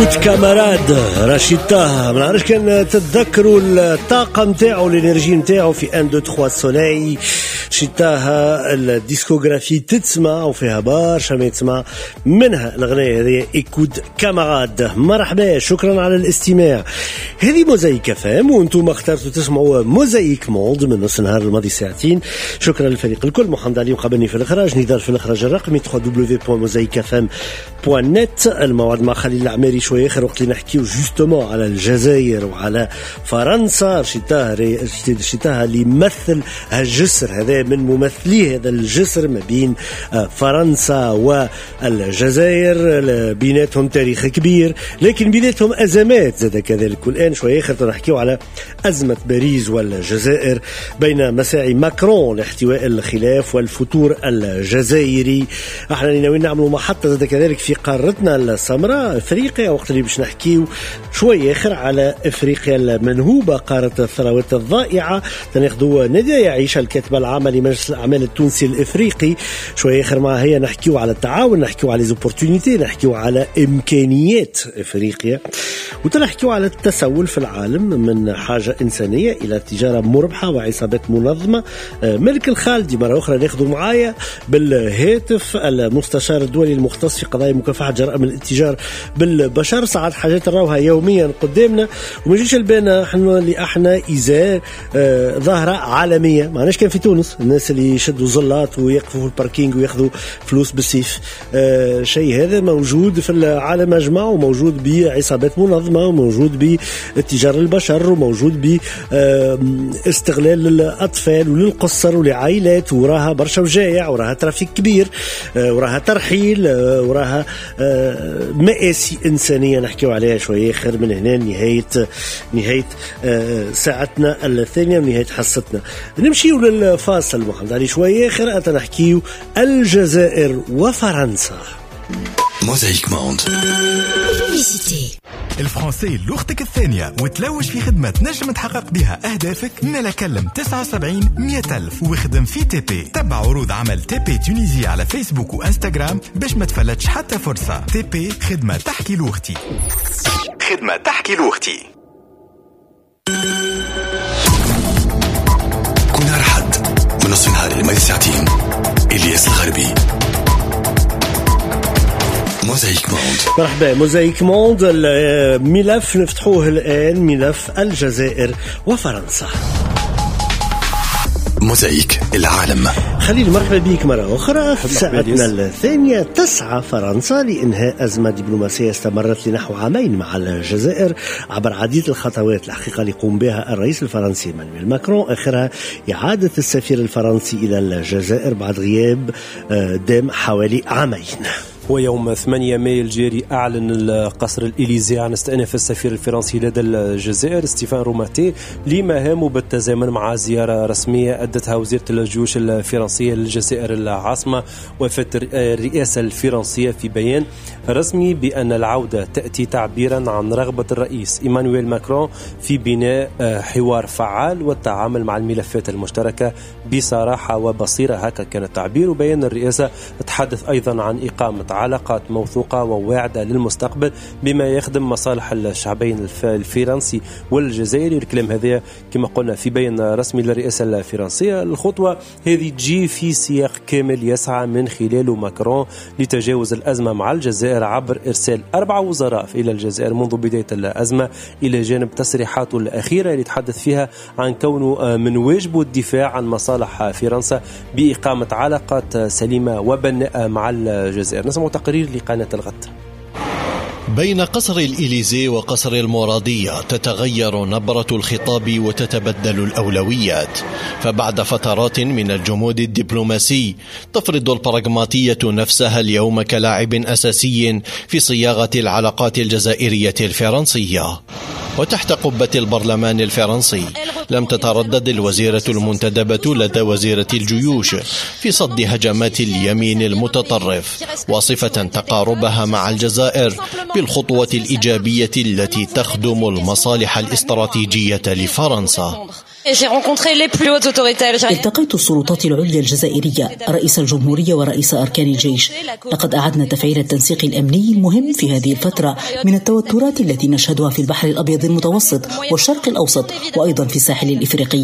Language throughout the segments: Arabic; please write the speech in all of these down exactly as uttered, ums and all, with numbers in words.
écoute camarade رشيد طه. ما نعرفش كان تتذكروا الطاقة متاعو الانرجي متاعو في واحد اثنين ثلاثة سولي. رشيد طه الديسكوغرافي تتسمع وفيها برشا ما يتسمع، منها الأغنية هذه écoute camarade. مرحبا، شكرا على الاستماع. هذه موزايك فام وانتم اخترتوا تسمعوا موزايك موند من نص النهار الماضي ساعتين. شكرا للفريق الكل، محمد علي مقابلني في الإخراج، نضال في الإخراج الرقمي دبليو دبليو دبليو بوان موزايك اف ام بوان نت. الموعد مع خليل العماري شويه اخر وقت اللي نحكيو جوستومون على الجزائر وعلى فرنسا. رشيدها رشيدها اللي يمثل الجسر هذا من ممثلي هذا الجسر ما بين فرنسا والجزائر، بيناتهم تاريخ كبير لكن بيناتهم ازمات زاد كذلك. والان شويه اخر نحكيو على ازمه باريس والجزائر بين مساعي ماكرون لاحتواء الخلاف والفتور الجزائري. احنا ناويين نعملوا محطه زاد كذلك في قارتنا السمراء افريقيا، وقت اللي باش نحكيو شويه اخر على افريقيا المنهوبه، قاره الثروات الضائعه. تناخذوا نادية يعيش الكاتبه العامه لمجلس الاعمال التونسي الافريقي. شويه اخر معها هي نحكيو على التعاون، نحكيو على ليزوبورتونيتي، نحكيو على امكانيات افريقيا، وتنحكيو على التسول في العالم من حاجه انسانيه الى تجاره مربحه وعصابات منظمه. ملك الخالدي مره اخرى ناخذوا معايا بالهاتف المستشار الدولي المختص في قضايا مكافحه جرائم الاتجار بالبشر. ساعات حاجات نراوها يوميا قدامنا وما يجيش البانا احنا اللي احنا ازاء آه ظاهره عالميه. معناش كان في تونس الناس اللي يشدوا زلات ويقفوا في الباركينج وياخذوا فلوس بالسيف. آه شيء هذا موجود في العالم اجمع، وموجود بعصابات منظمه، وموجود باتجار البشر، وموجود باستغلال الاطفال وللقصر ولعائلات، وراها برشا وجايع، وراها ترافيك كبير، آه وراها ترحيل، آه وراها آه مآسي إنسانية نحكيو عليها شوية خير من هنا. نهاية نهاية آه ساعتنا الثانية ونهاية حصتنا. نمشيو للفاصل محمد علي شوية خير نحكيو الجزائر وفرنسا. موزايك موند. الفرنسي لغتك الثانية وتلوج في خدمة نجم تحقق بها أهدافك. نلا كلم تسعة وسبعين مئة ألف وخدم في تي بي. تبع عروض عمل تي بي تونيزية على فيسبوك وإنستغرام باش ما تفلتش حتى فرصة. تي بي خدمة تحكي لغتي، خدمة تحكي لغتي. كل نهار حد من نصف نهار لمدة ساعتين إلياس الغربي. موزايك موند. مرحبا. موزايك موند الملف نفتحوه الآن، ملف الجزائر وفرنسا. موزايك العالم. خليل مرحبا بك مرة أخرى. في ساعتنا الثانية تسعى فرنسا لإنهاء أزمة دبلوماسية استمرت لنحو عامين مع الجزائر عبر عديد الخطوات الحقيقة اللي يقوم بها الرئيس الفرنسي مانويل ماكرون، آخرها إعادة السفير الفرنسي إلى الجزائر بعد غياب دام حوالي عامين. ويوم ثمانية مايو الجاري أعلن القصر الإليزي عن استئناف السفير الفرنسي لدى الجزائر ستيفان روماتي لمهامه بالتزامن مع زيارة رسمية أدتها وزيرة الجيوش الفرنسية للجزائر العاصمة. وفت الرئاسة الفرنسية في بيان رسمي بأن العودة تأتي تعبيرا عن رغبة الرئيس إيمانويل ماكرون في بناء حوار فعال والتعامل مع الملفات المشتركة بصراحة وبصيرة، هكا كان التعبير. وبيان الرئاسة تحدث أيضا عن إقامة علاقات موثوقة وواعدة للمستقبل بما يخدم مصالح الشعبين الفرنسي والجزائري. الكلام هذا كما قلنا في بيان رسمي للرئاسة الفرنسية. الخطوة هذه تجي في سياق كامل يسعى من خلاله ماكرون لتجاوز الأزمة مع الجزائر عبر إرسال أربع وزراء إلى الجزائر منذ بداية الأزمة، إلى جانب تصريحاته الأخيرة اللي تحدث فيها عن كونه من واجبه الدفاع عن مصالح فرنسا بإقامة علاقات سليمة وبناءة مع الجزائر. نسمع تقرير لقناة الغد. بين قصر الإليزي وقصر المرادية تتغير نبرة الخطاب وتتبدل الأولويات، فبعد فترات من الجمود الدبلوماسي تفرض البراغماتية نفسها اليوم كلاعب أساسي في صياغة العلاقات الجزائرية الفرنسية. وتحت قبة البرلمان الفرنسي لم تتردد الوزيرة المنتدبة لدى وزيرة الجيوش في صد هجمات اليمين المتطرف، واصفة تقاربها مع الجزائر بالخطوة الإيجابية التي تخدم المصالح الاستراتيجية لفرنسا. التقيت السلطات العليا الجزائرية، رئيس الجمهورية ورئيس أركان الجيش. لقد أعدنا تفعيل التنسيق الأمني المهم في هذه الفترة من التوترات التي نشهدها في البحر الأبيض المتوسط والشرق الأوسط وأيضا في الساحل الإفريقي.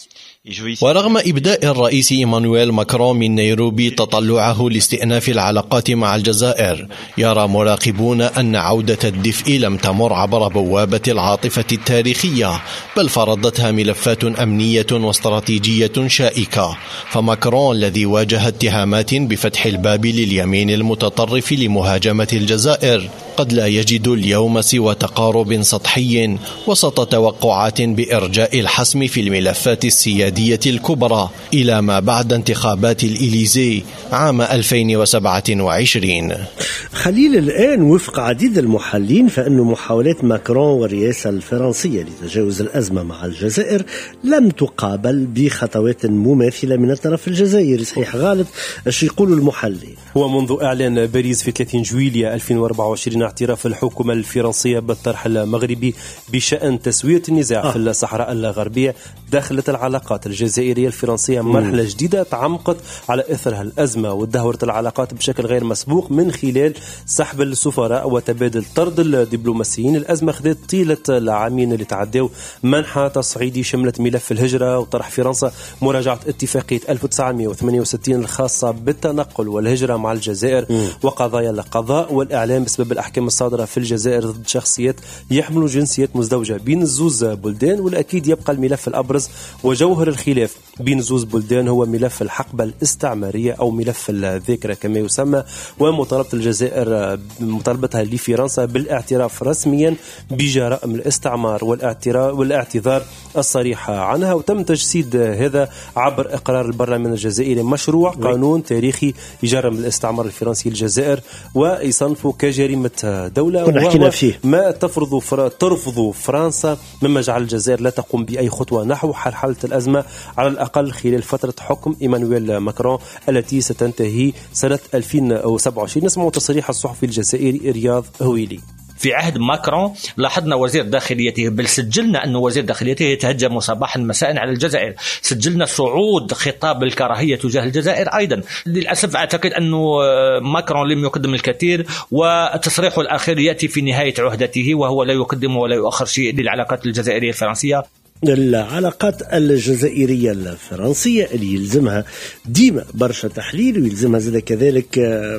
ورغم إبداء الرئيس إيمانويل ماكرون من نيروبي تطلعه لاستئناف العلاقات مع الجزائر، يرى مراقبون أن عودة الدفء لم تمر عبر بوابة العاطفة التاريخية، بل فرضتها ملفات أمنية واستراتيجية شائكة. فماكرون الذي واجه اتهامات بفتح الباب لليمين المتطرف لمهاجمة الجزائر قد لا يجد اليوم سوى تقارب سطحي وسط توقعات بإرجاء الحسم في الملفات السيادية الكبرى إلى ما بعد انتخابات الإليزي عام ألفين وسبعة وعشرين. خليل، الآن وفق عديد المحللين فإن محاولات ماكرون والرئاسة الفرنسية لتجاوز الأزمة مع الجزائر لم تقابل بخطوات مماثلة من الطرف الجزائري. صحيح غالط؟ ايش يقولوا المحللين؟ هو منذ إعلان باريس في ثلاثين جويلية ألفين وأربعة وعشرين اعتراف الحكومة الفرنسية بالطرح المغربي بشأن تسوية النزاع آه. في الصحراء الغربية، دخلت العلاقات الجزائرية الفرنسية مرحلة مم. جديدة تعمقت على إثرها الأزمة وتدهورت العلاقات بشكل غير مسبوق من خلال سحب السفراء وتبادل طرد الدبلوماسيين. الأزمة خذت طيلة العامين اللي تعدوا منحى تصعيدي شملت ملف الهجرة وطرح فرنسا مراجعة اتفاقية ألف وتسعمائة وثمانية وستين الخاصة بالتنقل والهجرة مع الجزائر مم. وقضايا القضاء والإعلام بسبب الأحكام الصادرة في الجزائر ضد شخصيات يحملوا جنسيات مزدوجة بين الزوز بلدان. والأكيد يبقى الملف الأبرز وجوهر الخلاف بين زوز بلدان هو ملف الحقبة الاستعمارية أو ملف الذاكرة كما يسمى، ومطالبة الجزائر مطالبتها لفرنسا بالاعتراف رسميا بجرائم الاستعمار والاعتراف والاعتذار الصريح عنها. وتم تجسيد هذا عبر إقرار البرلمان الجزائري مشروع قانون تاريخي يجرم الاستعمار الفرنسي للجزائر ويصنفه كجريمة دولة، وهو ما تفرض فر... ترفض فرنسا، مما جعل الجزائر لا تقوم بأي خطوة نحو حل الأزمة على الأقل خلال فترة حكم إيمانويل ماكرون التي ستنتهي سنة ألفين وسبعة وعشرين. نسمع تصريح الصحفي الجزائري رياض هويلي. في عهد ماكرون لاحظنا وزير داخليته، بل سجلنا أن وزير داخليته يتهجم صباحا مساء على الجزائر، سجلنا صعود خطاب الكراهية تجاه الجزائر أيضا. للأسف أعتقد أن ماكرون لم يقدم الكثير، وتصريحه الأخير يأتي في نهاية عهدته وهو لا يقدم ولا يؤخر شيء للعلاقات الجزائرية الفرنسية. العلاقات الجزائرية الفرنسية اللي يلزمها ديما برشا تحليل، ويلزمها زي كذلك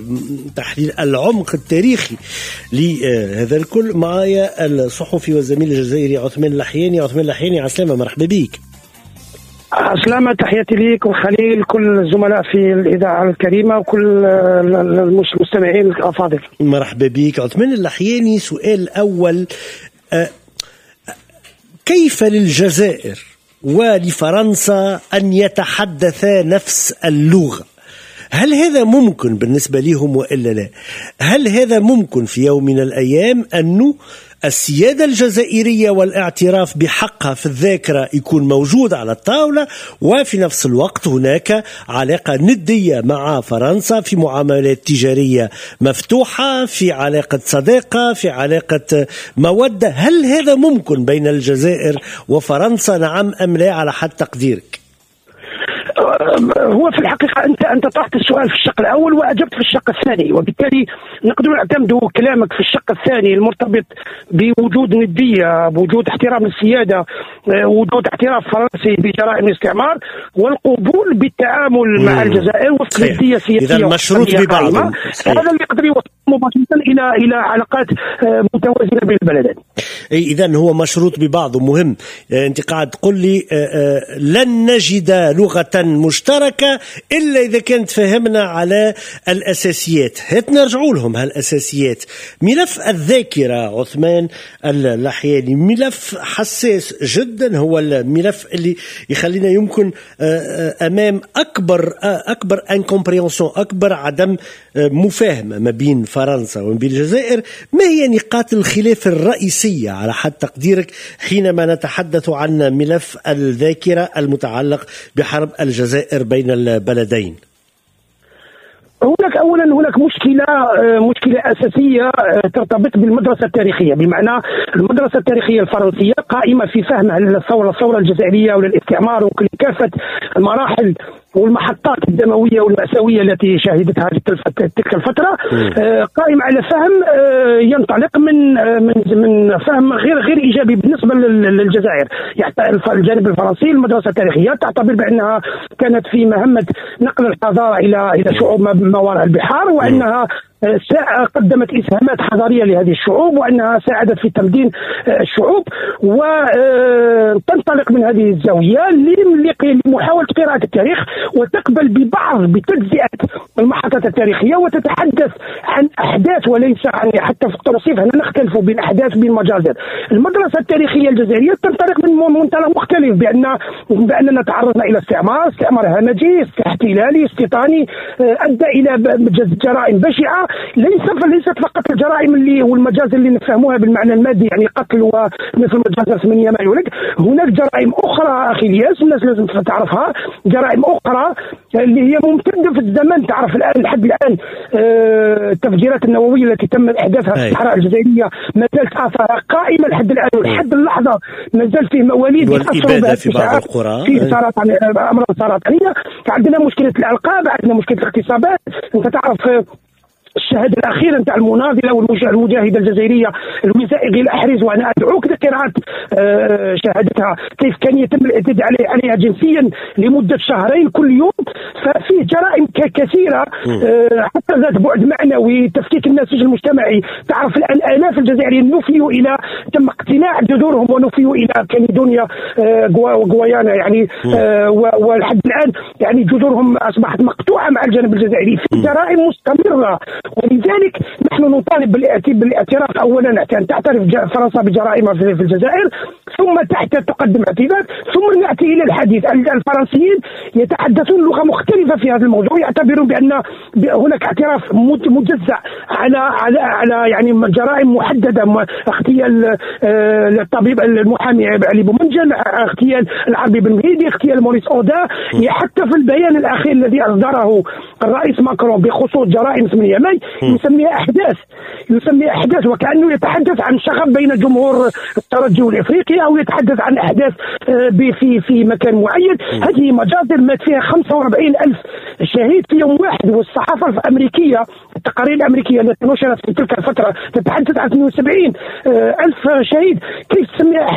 تحليل العمق التاريخي لهذا الكل. معايا الصحفي والزميل الجزائري عثمان اللحياني. عثمان اللحياني، عسلامة، مرحبا بيك. عسلامة، تحياتي ليك وخليل، كل الزملاء في الإذاعة الكريمة وكل المستمعين الأفاضل. مرحبا بيك عثمان اللحياني. سؤال أول، أه كيف للجزائر ولفرنسا أن يتحدثا نفس اللغة؟ هل هذا ممكن بالنسبة لهم وإلا لا؟ هل هذا ممكن في يوم من الأيام أنه السيادة الجزائرية والاعتراف بحقها في الذاكرة يكون موجود على الطاولة، وفي نفس الوقت هناك علاقة ندية مع فرنسا في معاملات تجارية مفتوحة، في علاقة صداقة، في علاقة مودة؟ هل هذا ممكن بين الجزائر وفرنسا، نعم أم لا، على حد تقديرك؟ هو في الحقيقة أنت أنت طرحت السؤال في الشق الأول وأجبت في الشق الثاني، وبالتالي نقدر نعتمد كلامك في الشق الثاني المرتبط بوجود ندية، بوجود احترام للسيادة، وجود اعتراف فرنسي بجرائم الاستعمار، والقبول بالتعامل مم. مع الجزائر وفق ندية سياسية. إذا مشروط ببعض. هذا اللي يقدر يوصل مباشرة إلى إلى علاقات متوازنة بين البلدين. إذا هو مشروط ببعض مهم. أنت قاعد تقول لي لن نجد لغة مشتركة إلا إذا كانت فهمنا على الأساسيات. هات نرجعوا لهم هالأساسيات. ملف الذاكرة عثمان اللحياني ملف حساس جدا، هو الملف اللي يخلينا يمكن أمام أكبر أكبر انكمبريونسيون، أكبر عدم مفاهمة ما بين فرنسا وما بين الجزائر. ما هي نقاط الخلاف الرئيسية على حد تقديرك حينما نتحدث عن ملف الذاكرة المتعلق بحرب الجزائر بين البلدين؟ هناك اولا هناك مشكله مشكله اساسيه ترتبط بالمدرسه التاريخيه، بمعنى المدرسه التاريخيه الفرنسيه قائمه في فهمها للثوره الثوره الجزائريه وللاستعمار وكل كافه المراحل والمحطات الدمويه والمأساويه التي شهدتها تلك الفتره، قائم على فهم ينطلق من من من فهم غير غير ايجابي بالنسبه للجزائر. يعني الجانب الفرنسي المدرسه التاريخيه تعتبر بانها كانت في مهمه نقل الحضاره الى الى شعوب ما وراء البحار، وانها قدمت إسهامات حضارية لهذه الشعوب، وأنها ساعدت في تمدين الشعوب، وتنطلق من هذه الزاوية لمحاولة قراءة التاريخ وتقبل ببعض بتجزئة المحطات التاريخية وتتحدث عن أحداث وليس عن حتى في التوصيف. هنا نختلف بين أحداث وبين مجازر. المدرسة التاريخية الجزائرية تنطلق من منطلق مختلف، بأن بأننا تعرضنا إلى استعمار، استعمار همجي، احتلالي، استيطاني، أدى إلى جرائم بشعة، ليس ليست فقط الجرائم اللي والمجازر اللي نفهموها بالمعنى المادي، يعني قتل ومثل مجازر ثمانية مايو. هناك جرائم اخرى اخي الياس الناس لازم تعرفها، جرائم اخرى اللي هي ممتده في الزمن. تعرف الان لحد الان آه التفجيرات النوويه التي تم احداثها في الصحراء الجزائريه ما زالت اثارها قائمه لحد الان، ولحد اللحظه ما زال فيه مواليد يتاثروا بها في بعض القرى في سرطان امراض سرطانيه. عندنا مشكله الالقاب، عندنا مشكله الاغتصابات. انت تعرف الشهادة الأخيرة نتاع المناضلة والمجاهدة الجزائرية الوثائقي الأحرز، وأنا أدعوك لقراءة شهادتها كيف كان يتم الاعتداء عليها جنسيا لمدة شهرين كل يوم. ففيه جرائم كثيرة حتى ذات بعد معنوي، تفكيك النسيج المجتمعي. تعرف الآن آلاف الجزائريين نفيوا إلى تم اقتلاع جذورهم ونفيوا إلى كاليدونيا وغويانا، يعني ولحد الآن يعني جذورهم أصبحت مقطوعة مع الجانب الجزائري. في جرائم مستمرة، ولذلك نحن نطالب بالاعتراف. اولا ان تعترف فرنسا بجرائمها في الجزائر، ثم تحت تقدم اعتذار، ثم ناتي الى الحديث. الفرنسيين يتحدثون لغه مختلفه في هذا الموضوع، يعتبرون بان هناك اعتراف مجزأ على على على يعني جرائم محدده، اغتيال الطبيب المحامي علي بومنجل، اغتيال العربي بن مهيدي، اغتيال موريس اودا. حتى في البيان الاخير الذي اصدره الرئيس ماكرون بخصوص جرائم ثمانية ماي يسميها احداث، يسميها احداث وكانه يتحدث عن شغب بين جمهور الترجي والافريقي، او يتحدث عن احداث في في مكان معين. هذه مجازر مات فيها خمسة وأربعين ألف شهيد في يوم واحد، والصحافه الامريكيه التقارير الامريكيه التي نشرت في تلك الفتره تتحدث عن اثنين وسبعين ألف شهيد. كيف تسميها